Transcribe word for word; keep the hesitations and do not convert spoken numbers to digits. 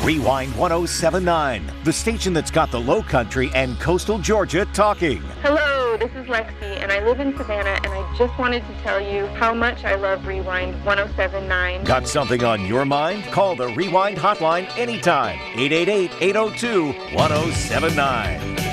Rewind one oh seven point nine, the station that's got the Low Country and coastal Georgia talking. Hello, this is Lexi, and I live in Savannah, and I just wanted to tell you how much I love Rewind one oh seven point nine. Got something on your mind? Call the Rewind hotline anytime. eight eight eight, eight oh two, one oh seven nine.